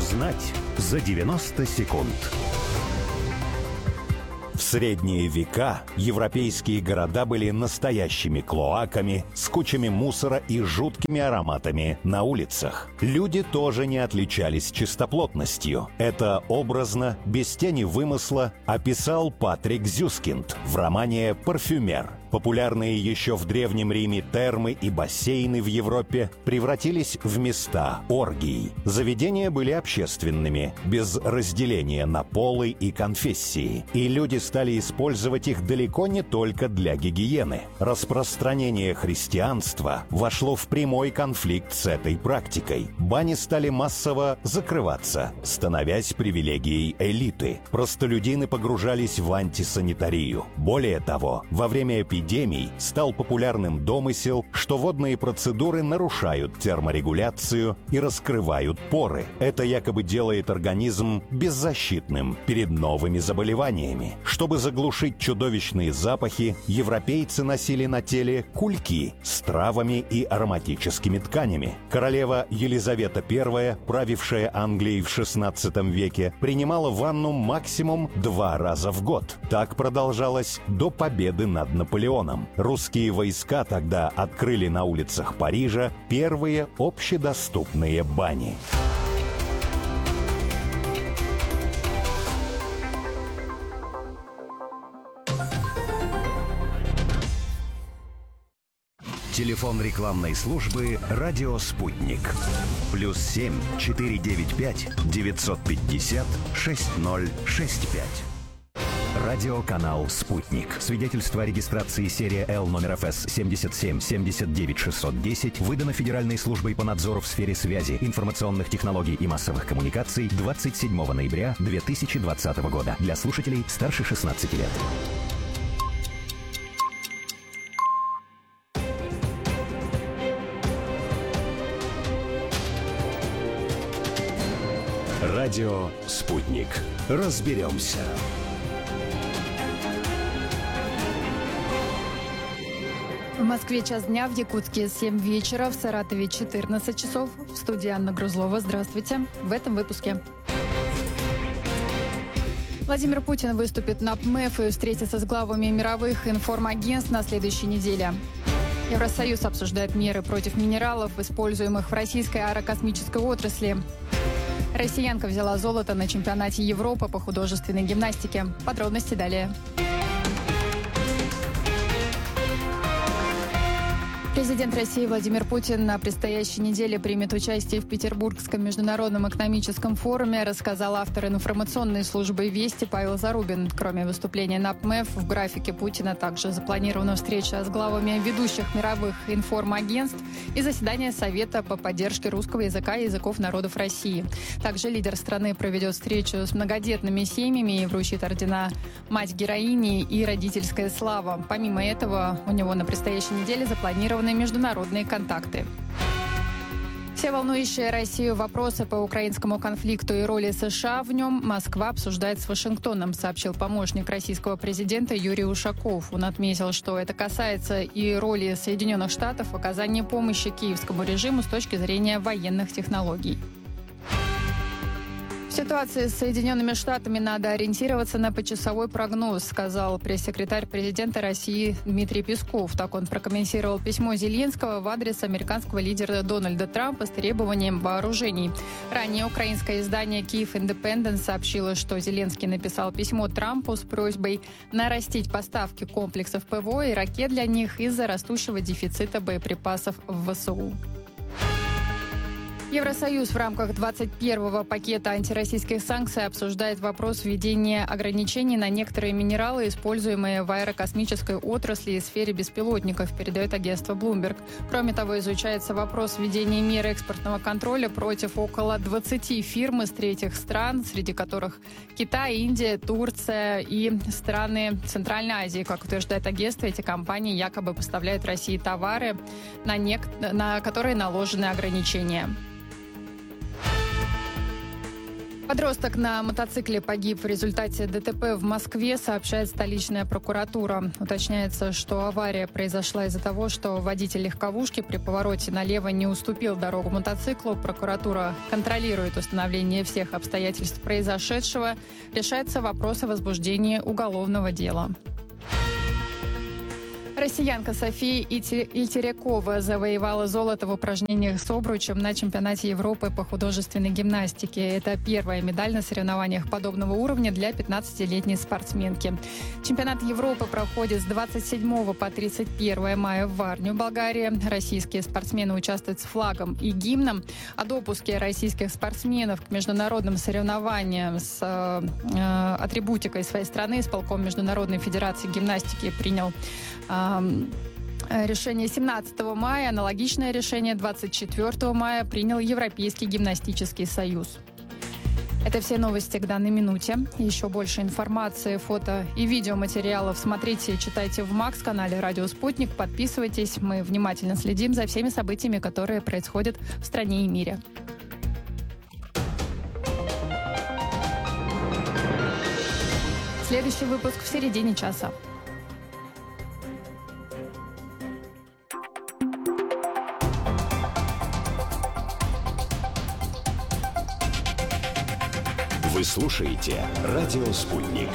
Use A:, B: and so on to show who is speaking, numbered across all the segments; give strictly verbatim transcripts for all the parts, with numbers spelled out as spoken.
A: Узнать за девяносто секунд. В средние века европейские города были настоящими клоаками с кучами мусора и жуткими ароматами на улицах. Люди тоже не отличались чистоплотностью. Это образно, без тени вымысла, описал Патрик Зюскинд в романе «Парфюмер». Популярные еще в Древнем Риме термы и бассейны в Европе превратились в места оргий. Заведения были общественными, без разделения на полы и конфессии. И люди стали использовать их далеко не только для гигиены. Распространение христианства вошло в прямой конфликт с этой практикой. Бани стали массово закрываться, становясь привилегией элиты. Простолюдины погружались в антисанитарию. Более того, во время эпидемии эпидемий стал популярным домысел, что водные процедуры нарушают терморегуляцию и раскрывают поры. Это якобы делает организм беззащитным перед новыми заболеваниями. Чтобы заглушить чудовищные запахи, европейцы носили на теле кульки с травами и ароматическими тканями. Королева Елизавета Первая, правившая Англией в шестнадцатом веке, принимала ванну максимум два раза в год. Так продолжалось до победы над Наполеоном. Русские войска тогда открыли на улицах Парижа первые общедоступные бани. Телефон рекламной службы «Радио Спутник». Плюс семь четыре девять пять девятьсот пятьдесят шесть ноль шесть пять. Радиоканал «Спутник». Свидетельство о регистрации серия Л номер эф эс семь семь семь девять шестьсот десять выдано Федеральной службой по надзору в сфере связи, информационных технологий и массовых коммуникаций двадцать седьмого ноября две тысячи двадцатого года. Для слушателей старше шестнадцати лет. Радио «Спутник». Разберемся.
B: В Москве час дня, в Якутске семь вечера, в Саратове четырнадцать часов. В студии Анна Грузлова. Здравствуйте. В этом выпуске. Владимир Путин выступит на ПМЭФ и встретится с главами мировых информагентств на следующей неделе. Евросоюз обсуждает меры против минералов, используемых в российской аэрокосмической отрасли. Россиянка взяла золото на чемпионате Европы по художественной гимнастике. Подробности далее. Президент России Владимир Путин на предстоящей неделе примет участие в Петербургском международном экономическом форуме, рассказал автор информационной службы «Вести» Павел Зарубин. Кроме выступления на ПМЭФ, в графике Путина также запланирована встреча с главами ведущих мировых информагентств и заседание Совета по поддержке русского языка и языков народов России. Также лидер страны проведет встречу с многодетными семьями и вручит ордена «Мать героини» и «Родительская слава». Помимо этого, у него на предстоящей неделе запланированы международные контакты. Все волнующие Россию вопросы по украинскому конфликту и роли США в нем Москва обсуждает с Вашингтоном, сообщил помощник российского президента Юрий Ушаков. Он отметил, что это касается и роли Соединенных Штатов в оказании помощи киевскому режиму с точки зрения военных технологий. В ситуации с Соединенными Штатами надо ориентироваться на почасовой прогноз, сказал пресс-секретарь президента России Дмитрий Песков. Так он прокомментировал письмо Зеленского в адрес американского лидера Дональда Трампа с требованием вооружений. Ранее украинское издание Kyiv Independent сообщило, что Зеленский написал письмо Трампу с просьбой нарастить поставки комплексов ПВО и ракет для них из-за растущего дефицита боеприпасов в ВСУ. Евросоюз в рамках двадцать первого пакета антироссийских санкций обсуждает вопрос введения ограничений на некоторые минералы, используемые в аэрокосмической отрасли и сфере беспилотников, передает агентство Bloomberg. Кроме того, изучается вопрос введения мер экспортного контроля против около двадцати фирм из третьих стран, среди которых Китай, Индия, Турция и страны Центральной Азии. Как утверждает агентство, эти компании якобы поставляют России товары, на, нек- на которые наложены ограничения. Подросток на мотоцикле погиб в результате ДТП в Москве, сообщает столичная прокуратура. Уточняется, что авария произошла из-за того, что водитель легковушки при повороте налево не уступил дорогу мотоциклу. Прокуратура контролирует установление всех обстоятельств произошедшего. Решается вопрос о возбуждении уголовного дела. Россиянка София Ильтерякова завоевала золото в упражнениях с обручем на чемпионате Европы по художественной гимнастике. Это первая медаль на соревнованиях подобного уровня для пятнадцатилетней спортсменки. Чемпионат Европы проходит с двадцать седьмого по тридцать первое мая в Варне, Болгария. Российские спортсмены участвуют с флагом и гимном. О допуске российских спортсменов к международным соревнованиям с э, атрибутикой своей страны исполком Международной федерации гимнастики принял э, решение семнадцатого мая. Аналогичное решение двадцать четвёртого мая принял Европейский гимнастический союз. Это все новости к данной минуте. Еще больше информации, фото и видеоматериалов смотрите и читайте в Макс-канале «Радио Спутник». Подписывайтесь. Мы внимательно следим за всеми событиями, которые происходят в стране и мире. Следующий выпуск в середине часа.
A: Вы слушаете «Радио Спутник».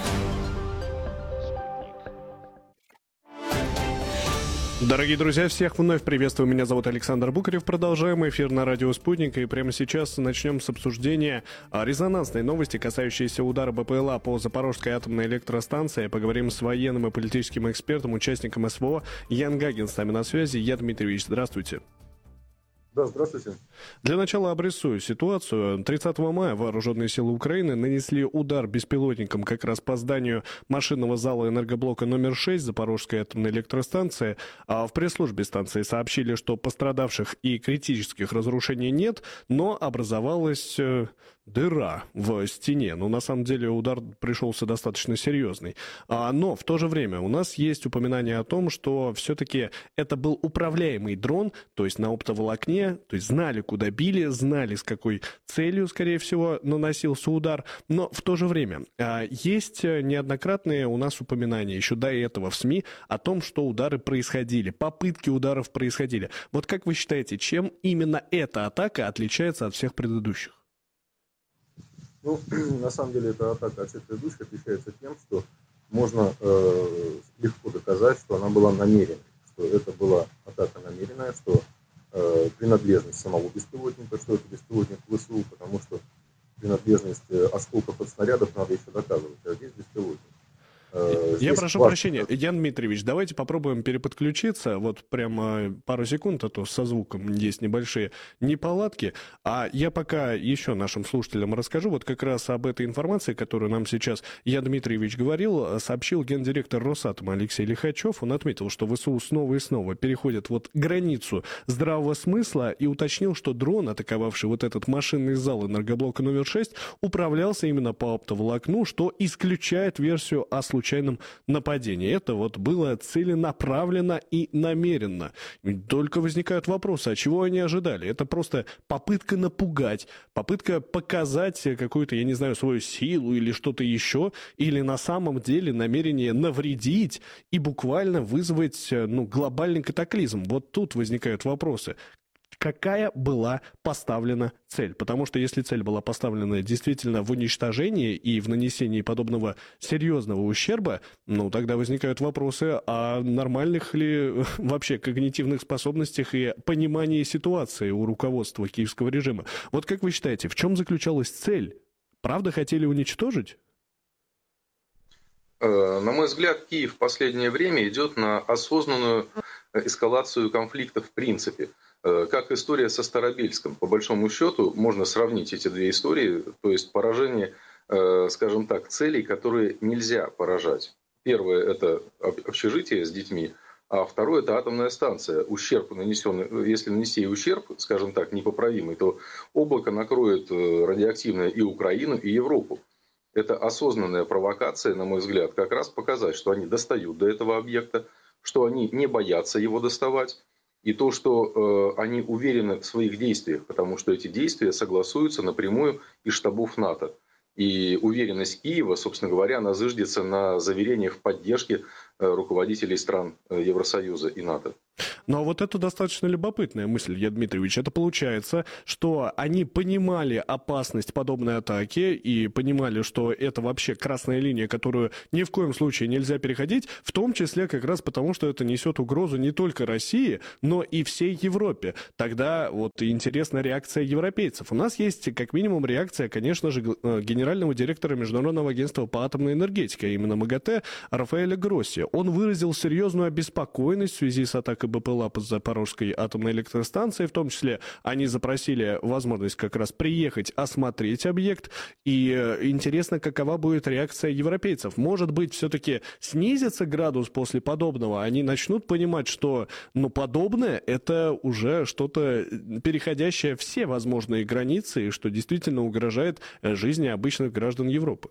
C: Дорогие друзья, всех вновь приветствую. Меня зовут Александр Букарев. Продолжаем эфир на радио «Спутник». И прямо сейчас начнем с обсуждения резонансной новости, касающейся удара БПЛА по Запорожской атомной электростанции. Поговорим с военным и политическим экспертом, участником СВО Ян Гагин с нами на связи. Ян Дмитриевич, здравствуйте.
D: Да, здравствуйте.
C: Для начала обрисую ситуацию. тридцатого мая вооруженные силы Украины нанесли удар беспилотником как раз по зданию машинного зала энергоблока номер шесть Запорожской атомной электростанции. А в пресс-службе станции сообщили, что пострадавших и критических разрушений нет, но образовалась э, дыра в стене. Но на самом деле удар пришелся достаточно серьезный. А, но в то же время у нас есть упоминание о том, что все-таки это был управляемый дрон, то есть на оптоволокне. То есть знали, куда били, знали, с какой целью, скорее всего, наносился удар. Но в то же время есть неоднократные у нас упоминания еще до этого в СМИ о том, что удары происходили, попытки ударов происходили. Вот как вы считаете, чем именно эта атака отличается от всех предыдущих?
D: Ну, на самом деле, эта атака от всех предыдущих отличается тем, что можно э, легко доказать, что она была намеренной, что это была атака намеренная, что принадлежность самого беспилотника, что это беспилотник ВСУ, потому что принадлежность осколков от снарядов надо еще доказывать, а здесь беспилотник.
C: Я Здесь прошу важно... прощения, Ян Дмитриевич, давайте попробуем переподключиться, вот прямо пару секунд, а то со звуком есть небольшие неполадки. А я пока еще нашим слушателям расскажу, вот как раз об этой информации, которую нам сейчас Ян Дмитриевич говорил, сообщил гендиректор Росатома Алексей Лихачев. Он отметил, что ВСУ снова и снова переходят вот границу здравого смысла и уточнил, что дрон, атаковавший вот этот машинный зал энергоблока номер шесть, управлялся именно по оптоволокну, что исключает версию о случайном случайном нападении. Это вот было целенаправленно и намеренно. Только возникают вопросы, а чего они ожидали? Это просто попытка напугать, попытка показать какую-то, я не знаю, свою силу или что-то еще, или на самом деле намерение навредить и буквально вызвать, ну, глобальный катаклизм. Вот тут возникают вопросы. Какая была поставлена цель? Потому что если цель была поставлена действительно в уничтожении и в нанесении подобного серьезного ущерба, ну, тогда возникают вопросы о нормальных ли вообще когнитивных способностях и понимании ситуации у руководства киевского режима. Вот как вы считаете, в чем заключалась цель? Правда хотели уничтожить?
E: На мой взгляд, Киев в последнее время идет на осознанную эскалацию конфликта в принципе. Как история со Старобельском. По большому счету можно сравнить эти две истории, то есть поражение, скажем так, целей, которые нельзя поражать. Первое – это общежитие с детьми, а второе – это атомная станция. Ущерб нанесенный, если нанести ущерб, скажем так, непоправимый, то облако накроет радиоактивное и Украину, и Европу. Это осознанная провокация, на мой взгляд, как раз показать, что они достают до этого объекта, что они не боятся его доставать. и то, что э, они уверены в своих действиях, потому что эти действия согласуются напрямую из штабов НАТО. И уверенность Киева, собственно говоря, она зыждется на заверениях в поддержке э, руководителей стран э, Евросоюза и НАТО.
C: Но вот это достаточно любопытная мысль, Илья Дмитриевич. Это получается, что они понимали опасность подобной атаки и понимали, что это вообще красная линия, которую ни в коем случае нельзя переходить, в том числе как раз потому, что это несет угрозу не только России, но и всей Европе. Тогда вот интересна реакция европейцев. У нас есть как минимум реакция, конечно же, генерального директора Международного агентства по атомной энергетике, а именно МАГАТЭ, Рафаэля Гросси. Он выразил серьезную обеспокоенность в связи с атакой БПЛА по Запорожской атомной электростанции, в том числе они запросили возможность как раз приехать, осмотреть объект, и интересно, какова будет реакция европейцев. Может быть, все-таки снизится градус после подобного, они начнут понимать, что ну, подобное это уже что-то переходящее все возможные границы, и что действительно угрожает жизни обычных граждан Европы.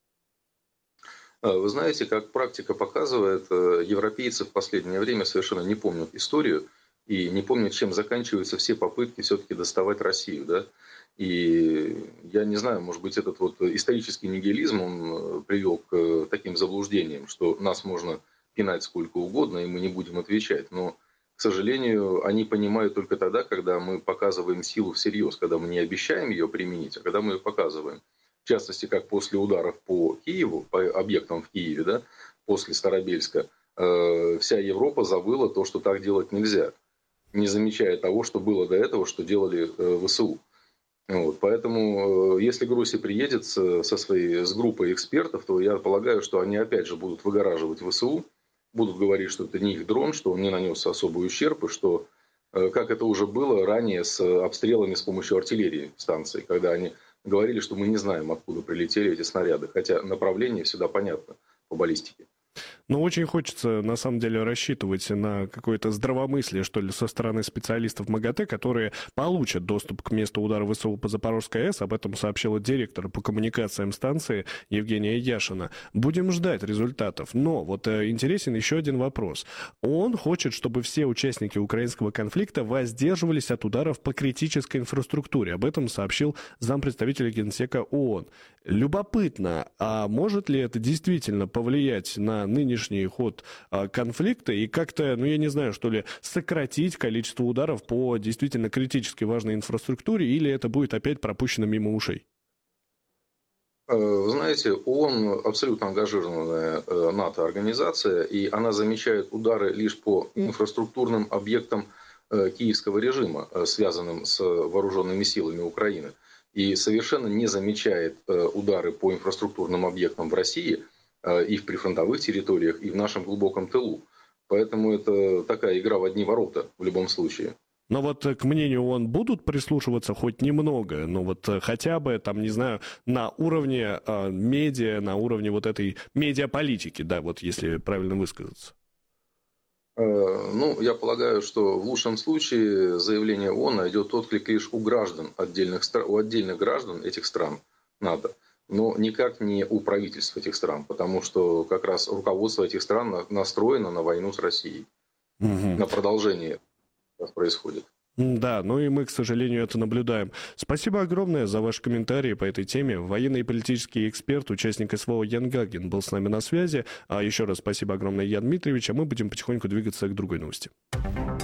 E: Вы знаете, как практика показывает, европейцы в последнее время совершенно не помнят историю и не помнят, чем заканчиваются все попытки все-таки доставать Россию. Да? И я не знаю, может быть, этот вот исторический нигилизм, он привел к таким заблуждениям, что нас можно пинать сколько угодно, и мы не будем отвечать. Но, к сожалению, они понимают только тогда, когда мы показываем силу всерьез, когда мы не обещаем ее применить, а когда мы ее показываем. В частности, как после ударов по Киеву, по объектам в Киеве, да, после Старобельска, э, вся Европа забыла то, что так делать нельзя, не замечая того, что было до этого, что делали э, ВСУ. Вот, поэтому, э, если Гросси приедет с, со своей, с группой экспертов, то я полагаю, что они опять же будут выгораживать ВСУ, будут говорить, что это не их дрон, что он не нанес особый ущерб, и что, э, как это уже было ранее с обстрелами с помощью артиллерии станций, когда они говорили, что мы не знаем, откуда прилетели эти снаряды. Хотя направление всегда понятно по баллистике.
C: Но очень хочется, на самом деле, рассчитывать на какое-то здравомыслие, что ли, со стороны специалистов МАГАТЭ, которые получат доступ к месту удара ВСУ по Запорожской АЭС. Об этом сообщила директор по коммуникациям станции Евгения Яшина. Будем ждать результатов. Но вот э, интересен еще один вопрос. Он хочет, чтобы все участники украинского конфликта воздерживались от ударов по критической инфраструктуре. Об этом сообщил зампредставителя Генсека ООН. Любопытно, а может ли это действительно повлиять на нынешний ход а, конфликта и как-то, ну я не знаю, что ли, сократить количество ударов по действительно критически важной инфраструктуре, или это будет опять пропущено мимо ушей?
E: Вы знаете, ООН абсолютно ангажированная НАТО-организация, и она замечает удары лишь по инфраструктурным объектам киевского режима, связанным с вооруженными силами Украины. И совершенно не замечает удары по инфраструктурным объектам в России и в прифронтовых территориях, и в нашем глубоком тылу. Поэтому это такая игра в одни ворота в любом случае.
C: Но вот к мнению ООН будут прислушиваться хоть немного, но вот хотя бы, там, не знаю, на уровне э, медиа, на уровне вот этой медиаполитики, да, вот если правильно высказаться.
E: Ну, я полагаю, что в лучшем случае заявление ООН найдет отклик лишь у граждан отдельных стран, у отдельных граждан этих стран НАТО, но никак не у правительств этих стран, потому что как раз руководство этих стран настроено на войну с Россией, угу. на продолжение происходит.
C: Да, ну и мы, к сожалению, это наблюдаем. Спасибо огромное за ваши комментарии по этой теме. Военный и политический эксперт, участник СВО Ян Гагин был с нами на связи. А еще раз спасибо огромное, Ян Дмитриевич, а мы будем потихоньку двигаться к другой новости.